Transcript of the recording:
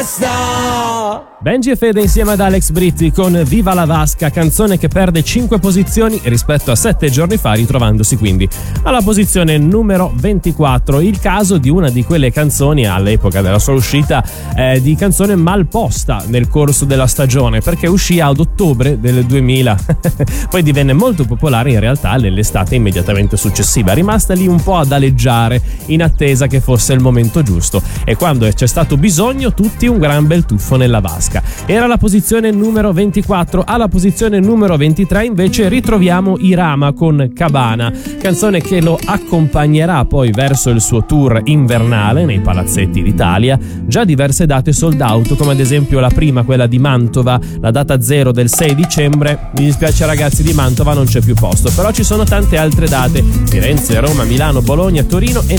festa. Benji e Fede insieme ad Alex Britti con Viva la Vasca, canzone che perde 5 posizioni rispetto a 7 giorni fa, ritrovandosi quindi alla posizione numero 24. Il caso di una di quelle canzoni all'epoca della sua uscita, di canzone mal posta nel corso della stagione, perché uscì ad ottobre del 2000 poi divenne molto popolare in realtà nell'estate immediatamente successiva, è rimasta lì un po' ad aleggiare in attesa che fosse il momento giusto, e quando c'è stato bisogno tutti un gran bel tuffo nella vasca. Era la posizione numero 24. Alla posizione numero 23 invece ritroviamo Irama con Cabana, canzone che lo accompagnerà poi verso il suo tour invernale nei palazzetti d'Italia. Già diverse date sold out, come ad esempio la prima, quella di Mantova, la data 0 del 6 dicembre. Mi dispiace ragazzi, di Mantova non c'è più posto, però ci sono tante altre date: Firenze, Roma, Milano, Bologna, Torino e